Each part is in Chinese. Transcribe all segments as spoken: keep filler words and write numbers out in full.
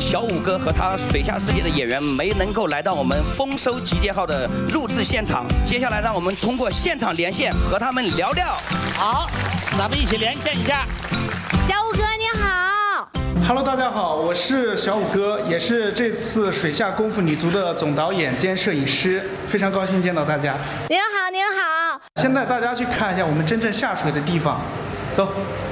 小五哥和他水下世界的演员没能够来到我们丰收集结号的录制现场，接下来让我们通过现场连线和他们聊聊。 好，咱们一起连线一下。 小五哥你好。 Hello， 大家好，我是小五哥，也是这次水下功夫女足的总导演兼摄影师，非常高兴见到大家。 您好，您好。 现在大家去看一下我们真正下水的地方，走。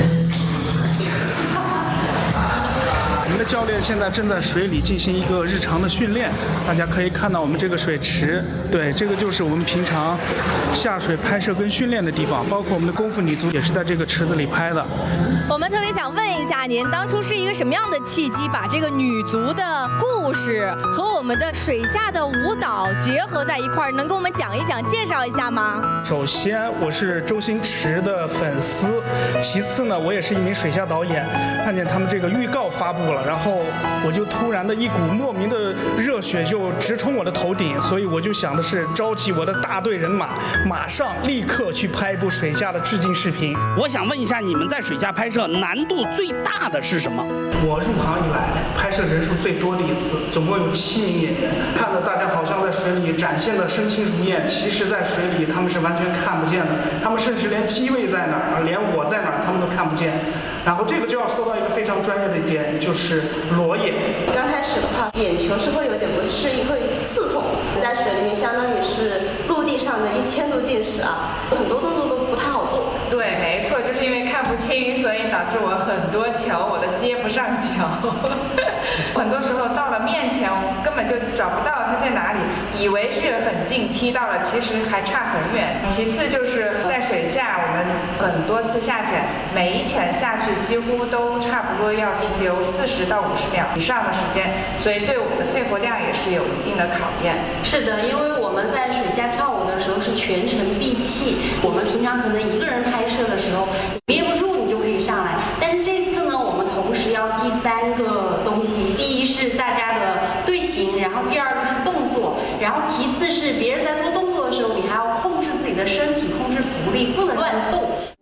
我们的教练现在正在水里进行一个日常的训练，大家可以看到我们这个水池，对，这个就是我们平常下水拍摄跟训练的地方，包括我们的功夫女足也是在这个池子里拍的。 我们特别想问一下您，当初是一个什么样的契机，把这个女足的故事和我们的水下的舞蹈结合在一块儿？能跟我们讲一讲、介绍一下吗？ 首先，我是周星驰的粉丝，其次呢，我也是一名水下导演，看见他们这个预告发布了。然后我就突然的一股莫名的热血就直冲我的头顶，所以我就想的是召集我的大队人马，马上立刻去拍一部水下的致敬视频。 我想问一下，你们在水下拍摄难度最大的是什么？ 我入行以来拍摄人数最多的一次，总共有七名演员，看着大家好像在水里展现的身轻如燕，其实在水里他们是完全看不见的，他们甚至连机位在哪儿，连我在哪儿他们都看不见。然后这个就要说到一个非常专业的点，就是裸眼。 刚开始的话，眼球是会有点不适应，会刺痛。在水里面相当于是陆地上的一千度近视啊，很多动作都不太好做。 对，没错，就是因为看不清，所以导致我很多球我都接不上球。很多时候到了面前，根本就找不到它在哪里，以为是很近踢到了，其实还差很远。其次就是在水下，我们很多次下潜，每一潜下去几乎都差不多要停留四十到五十秒以上的时间，所以对我们的肺活量也是有一定的考验。 是的，因为我们在水下跳舞的时候是全程闭气，我们平常可能一个人拍摄的时候憋不住你就可以上来，但是这次呢，我们同时要记三个东西，第一是大家的队形，然后第二个是动作，然后其次是别人在做动作的时候，你还要控制自己的身体，控制浮力，不能乱动。